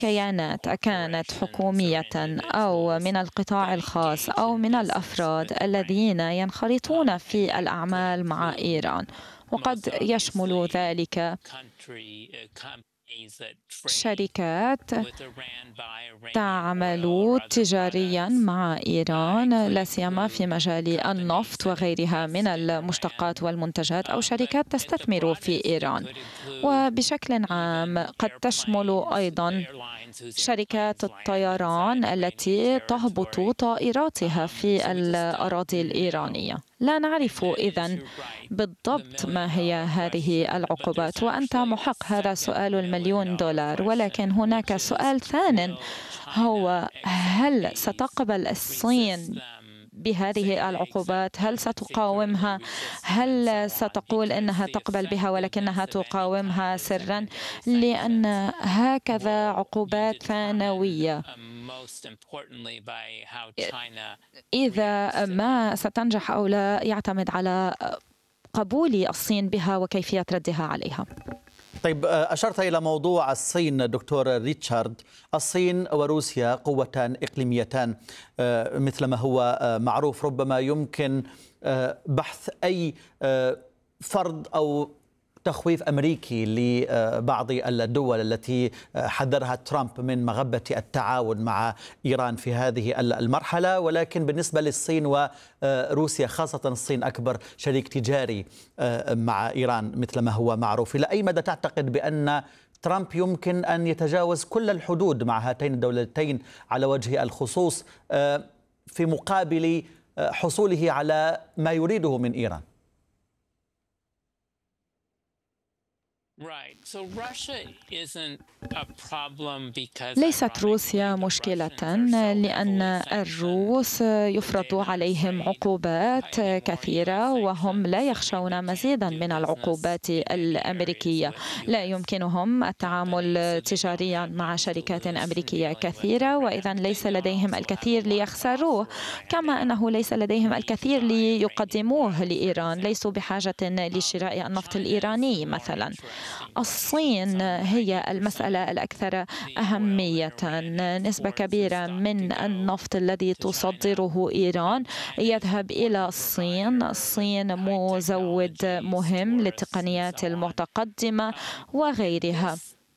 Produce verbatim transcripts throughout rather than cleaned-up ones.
كيانات كانت حكومية أو من القطاع الخاص أو من الأفراد الذين ينخرطون في الأعمال مع إيران، وقد يشمل ذلك شركات تعمل تجاريا مع إيران، لا سيما في مجال النفط وغيرها من المشتقات والمنتجات، أو شركات تستثمر في إيران. وبشكل عام قد تشمل أيضا شركات الطيران التي تهبط طائراتها في الأراضي الإيرانية. لا نعرف إذن بالضبط ما هي هذه العقوبات، وأنت محق، هذا سؤال المليون دولار. ولكن هناك سؤال ثان، هو هل ستقبل الصين بهذه العقوبات؟ هل ستقاومها؟ هل ستقول إنها تقبل بها ولكنها تقاومها سرا؟ لأن هكذا عقوبات ثانوية إذا ما ستنجح أو لا يعتمد على قبول الصين بها وكيفية ردها عليها. طيب، أشرت إلى موضوع الصين دكتور ريتشارد. الصين وروسيا قوتان إقليميتان مثل ما هو معروف. ربما يمكن بحث أي فرض أو تخويف أمريكي لبعض الدول التي حذرها ترامب من مغبة التعاون مع إيران في هذه المرحلة، ولكن بالنسبة للصين وروسيا، خاصة الصين أكبر شريك تجاري مع إيران مثل ما هو معروف، إلى أي مدى تعتقد بأن ترامب يمكن أن يتجاوز كل الحدود مع هاتين الدولتين على وجه الخصوص في مقابل حصوله على ما يريده من إيران؟ ليست روسيا مشكلة، لأن الروس يفرض عليهم عقوبات كثيرة وهم لا يخشون مزيدا من العقوبات الأمريكية. لا يمكنهم التعامل تجاريا مع شركات أمريكية كثيرة، وإذا ليس لديهم الكثير ليخسروه، كما أنه ليس لديهم الكثير ليقدموه لإيران. ليسوا بحاجة لشراء النفط الإيراني مثلا. الصين هي المسألة الأكثر أهمية. نسبة كبيرة من النفط الذي تصدره إيران يذهب إلى الصين. الصين مزود مهم للتقنيات المتقدمة وغيرها.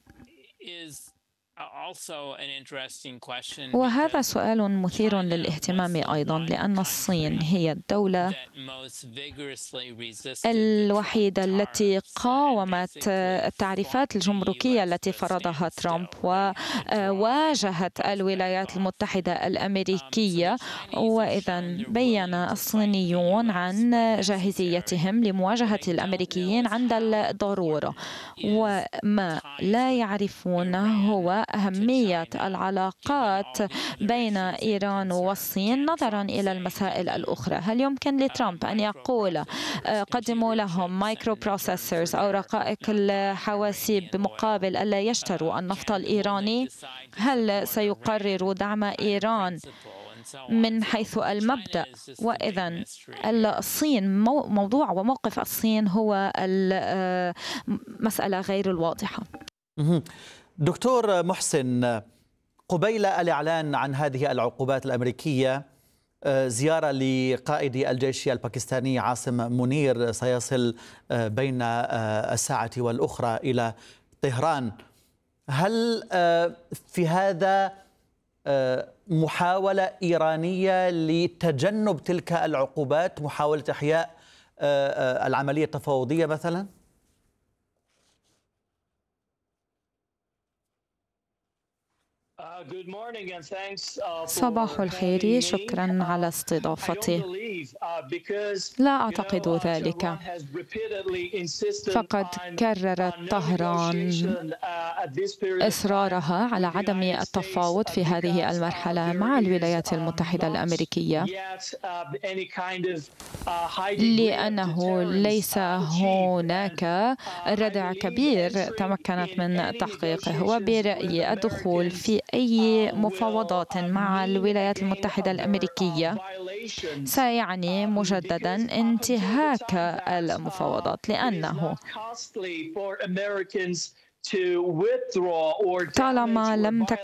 وهذا سؤال مثير للاهتمام أيضا، لأن الصين هي الدولة الوحيدة التي قاومت التعريفات الجمركية التي فرضها ترامب وواجهت الولايات المتحدة الأمريكية. وإذا بيّن الصينيون عن جاهزيتهم لمواجهة الأمريكيين عند الضرورة، وما لا يعرفون هو أهمية العلاقات بين إيران والصين نظرا إلى المسائل الأخرى. هل يمكن لترامب أن يقول قدموا لهم مايكرو بروسيسورز أو رقائق الحواسيب بمقابل ألا يشتروا النفط الإيراني؟ هل سيقرر دعم إيران من حيث المبدأ؟ وإذا الصين موضوع وموقف الصين هو المسألة غير الواضحة. دكتور محسن، قبيل الإعلان عن هذه العقوبات الأمريكية، زيارة لقائد الجيش الباكستاني عاصم منير سيصل بين الساعة والأخرى إلى طهران. هل في هذا محاولة إيرانية لتجنب تلك العقوبات، محاولة إحياء العملية التفاوضية مثلا؟ صباح الخير، شكرا على استضافتي. لا أعتقد ذلك، فقد كررت طهران إصرارها على عدم التفاوض في هذه المرحلة مع الولايات المتحدة الأمريكية، لأنه ليس هناك ردع كبير تمكنت من تحقيقه. وبرأيي الدخول في أي مفاوضات مع الولايات المتحدة الأمريكية سيعني مجددا انتهاك المفاوضات، لأنه طالما لم تكن